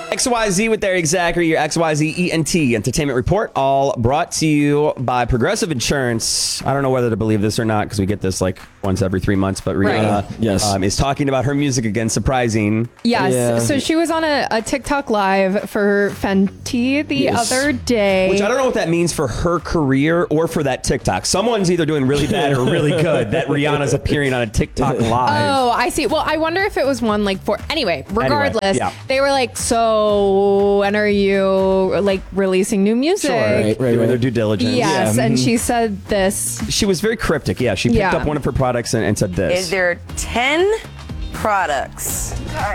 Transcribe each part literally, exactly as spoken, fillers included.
X Y Z with Eric Zachary, your X Y Z E N T Entertainment Report, all brought to you by Progressive Insurance. I don't know whether to believe this or not because we get this like once every three months, but Rihanna Right. Yes. um, is talking about her music again, surprising. Yes. Yeah. So she was on a, a TikTok live for Fenty the Yes. other day. Which I don't know what that means for her career or for that TikTok. Someone's either doing really bad or really good that Rihanna's appearing on a TikTok live. Oh, I see. Well, I wonder if it was one like for anyway. Regardless, yeah. they were like, "So when are you like releasing new music?" Sure, Right, right, doing right. their due diligence. Yes, Yeah, and mhm. she said this. She was very cryptic. Yeah, she picked Yeah. up one of her products and, and said this. Is there ten products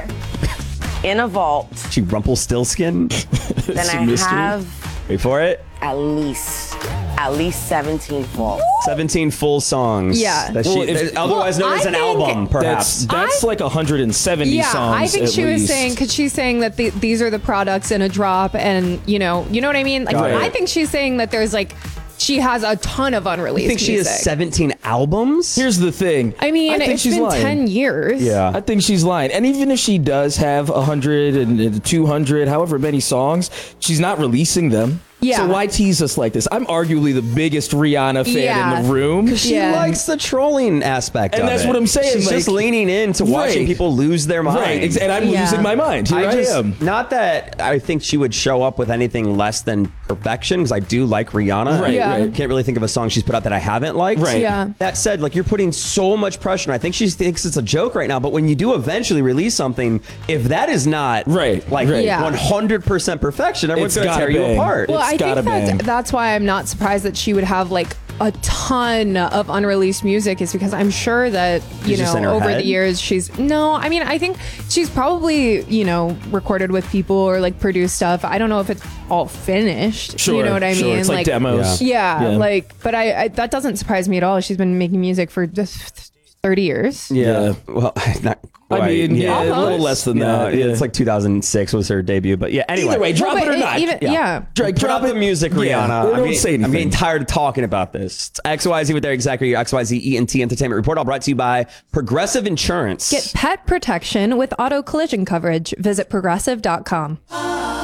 in a vault? She Rumpelstiltskin. Then It's a I mystery. have Wait for it. at least at least seventeen vaults. seventeen full songs. Yeah. That Well, she, if- otherwise Well, known as I an think album, perhaps. That's that's I- like one hundred seventy Yeah, songs. I think at she was least. saying because she's saying that the, these are the products in a drop, and you know, you know what I mean. Like, Got it. I think she's saying that there's like she has a ton of unreleased. You think she music. has seventeen albums? Here's the thing. I mean, I think it's she's been lying. ten years. Yeah. I think she's lying. And even if she does have one hundred and two hundred, however many songs, she's not releasing them. Yeah. So why tease us like this? I'm arguably the biggest Rihanna fan Yeah. in the room. She Yeah. likes the trolling aspect And of that's it. what I'm saying, She's like- just leaning into watching Right. people lose their mind. Right. ex- And I'm Yeah. losing my mind. Here I, I just, am. not that I think she would show up with anything less than perfection, because I do like Rihanna. Right, Yeah. right. Can't really think of a song she's put out that I haven't liked. Right. Yeah. That said, like, you're putting so much pressure, and I think she thinks it's a joke right now, but when you do eventually release something, if that is not Right, like right. Yeah. one hundred percent perfection, everyone's It's going to gotta tear you bang. apart. Well, It's I gotta think that bang. that's why I'm not surprised that she would have like a ton of unreleased music, is because I'm sure that, you It's just in know, her over head? the years she's no, I mean, I think she's probably, you know, recorded with people or like produced stuff. I don't know if it's all finished. Sure. You know what I sure. mean? It's like, demos. Yeah, Yeah. like, but I, I that doesn't surprise me at all. She's been making music for just thirty years. yeah. Yeah. Well, not I quite. mean, yeah, a little Almost. less than Yeah, that. yeah, Yeah. it's like two thousand six was her debut, but yeah. Anyway, Either way, drop No, it but or not. Even, yeah. Drag, Put drop out it. the music, Yeah. Rihanna. Or I'm don't getting, say anything. I'm getting tired of talking about this. It's X Y Z with Eric Zachary, your X Y Z E N T Entertainment Report, all brought to you by Progressive Insurance. Get pet protection with auto collision coverage. Visit progressive dot com.